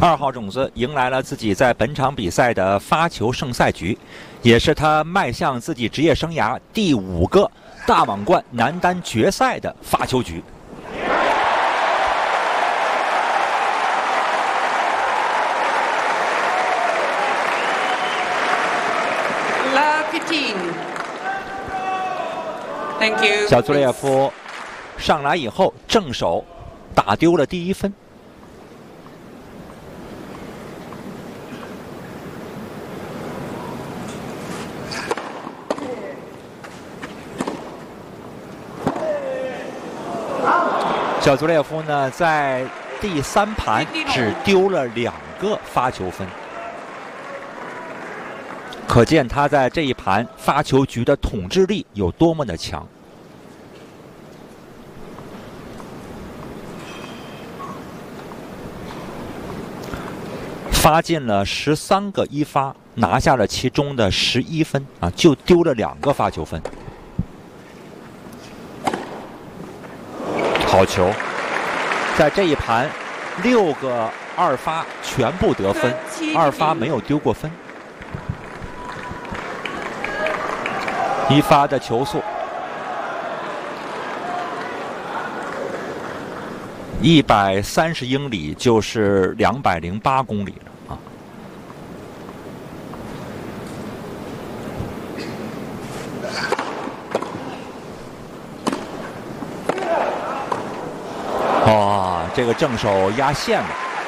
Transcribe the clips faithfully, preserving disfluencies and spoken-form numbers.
二号种子迎来了自己在本场比赛的发球胜赛局，也是他迈向自己职业生涯第五个大满贯男单决赛的发球局。 Thank you. 小祖列夫上来以后，正手打丢了第一分。小祖列夫呢，在第三盘只丢了两个发球分。 可见他在这一盘发球局的统治力有多么的强。发进了十三个一发，拿下了其中的十一分啊，就丢了两个发球分。好球，在这一盘六个二发全部得分，二发没有丢过分。 一发的球速一百三十英里，就是两百零八公里了啊！哇，这个正手压线了。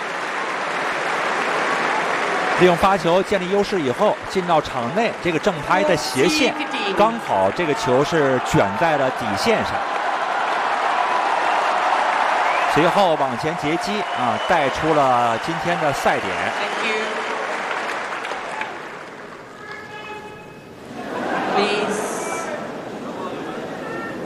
利用发球建立优势以后，进到场内，这个正拍的斜线，刚好这个球是卷在了底线上。随后往前截击啊，带出了今天的赛点。